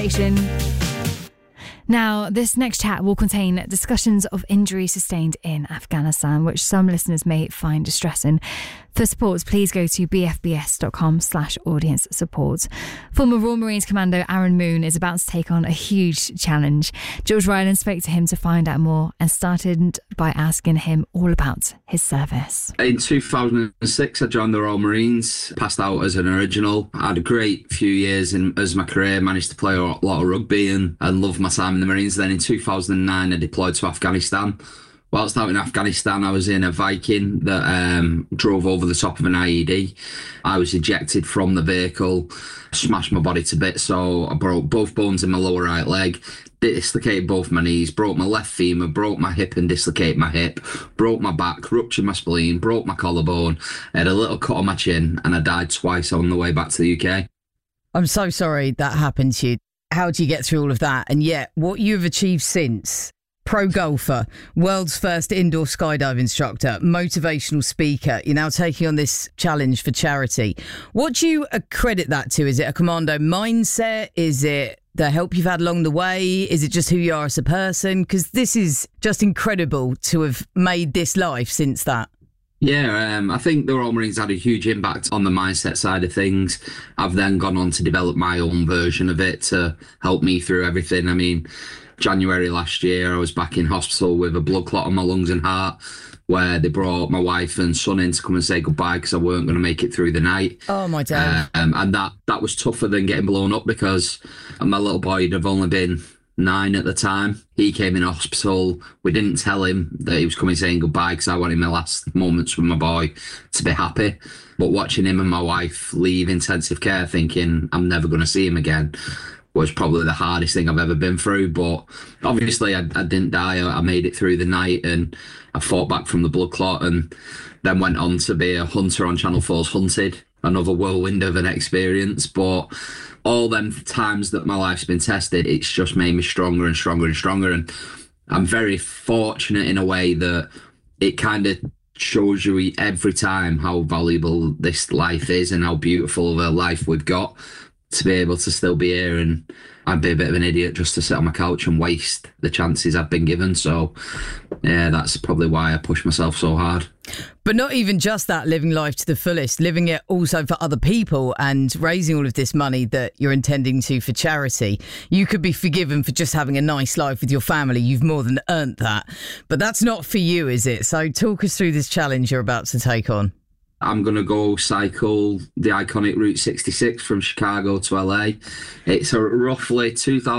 Now, this next chat will contain discussions of injuries sustained in Afghanistan, which some listeners may find distressing. For support, please go to bfbs.com/audience support. Former Royal Marines Commando Aaron Moon is about to take on a huge challenge. George Ryland spoke to him to find out more and started by asking him all about his service. In 2006, I joined the Royal Marines, passed out as an original. I had a great few years as my career, managed to play a lot of rugby and loved my time in the Marines. Then in 2009, I deployed to Afghanistan. Whilst out in Afghanistan, I was in a Viking that drove over the top of an IED. I was ejected from the vehicle, smashed my body to bits, so I broke both bones in my lower right leg, dislocated both my knees, broke my left femur, broke my hip and dislocated my hip, broke my back, ruptured my spleen, broke my collarbone, I had a little cut on my chin, and I died twice on the way back to the UK. I'm so sorry that happened to you. How do you get through all of that? And yet, what you've achieved since... Pro golfer, world's first indoor skydive instructor, motivational speaker. You're now taking on this challenge for charity. What do you accredit that to? Is it a commando mindset? Is it the help you've had along the way? Is it just who you are as a person? Because this is just incredible to have made this life since that. Yeah, I think the Royal Marines had a huge impact on the mindset side of things. I've then gone on to develop my own version of it to help me through everything. I mean, January last year, I was back in hospital with a blood clot on my lungs and heart, where they brought my wife and son in to come and say goodbye because I weren't going to make it through the night. Oh, my dad. And that was tougher than getting blown up because my little boy had only been 9 at the time. He came in hospital. We didn't tell him that he was coming saying goodbye because I wanted my last moments with my boy to be happy. But watching him and my wife leave intensive care thinking I'm never going to see him again was probably the hardest thing I've ever been through. But obviously I didn't die. I made it through the night and I fought back from the blood clot and then went on to be a hunter on Channel 4's Hunted. Another whirlwind of an experience. But all them times that my life's been tested, it's just made me stronger and stronger and stronger. And I'm very fortunate in a way that it kind of shows you every time how valuable this life is and how beautiful of a life we've got. To be able to still be here, and I'd be a bit of an idiot just to sit on my couch and waste the chances I've been given. So, yeah, that's probably why I push myself so hard. But not even just that, living life to the fullest, living it also for other people and raising all of this money that you're intending to for charity. You could be forgiven for just having a nice life with your family. You've more than earned that. But that's not for you, is it? So talk us through this challenge you're about to take on. I'm going to go cycle the iconic Route 66 from Chicago to LA. It's roughly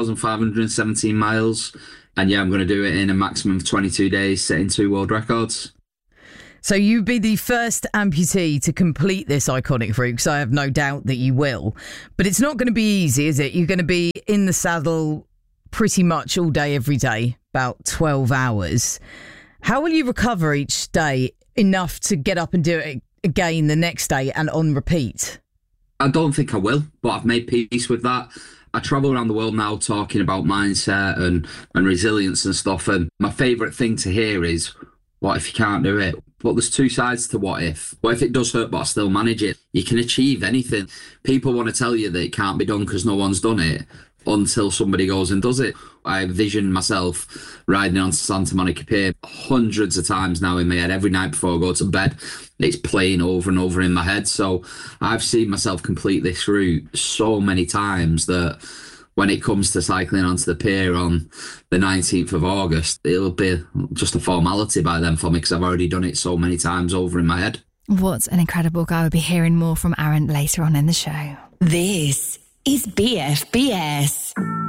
2,517 miles. And yeah, I'm going to do it in a maximum of 22 days, setting 2 world records. So you'd be the first amputee to complete this iconic route, because I have no doubt that you will. But it's not going to be easy, is it? You're going to be in the saddle pretty much all day, every day, about 12 hours. How will you recover each day enough to get up and do it again the next day and on repeat? I don't think I will, but I've made peace with that. I travel around the world now talking about mindset and resilience and stuff, and my favourite thing to hear is, what if you can't do it? But there's two sides to what if. What if it does hurt but I still manage it? You can achieve anything. People want to tell you that it can't be done because no one's done it until somebody goes and does it. I envision myself riding on Santa Monica Pier hundreds of times now in my head. Every night before I go to bed, it's playing over and over in my head. So I've seen myself complete this route so many times that when it comes to cycling onto the pier on the 19th of August, it'll be just a formality by then for me because I've already done it so many times over in my head. What an incredible guy. We'll be hearing more from Aaron later on in the show. This is BFBS.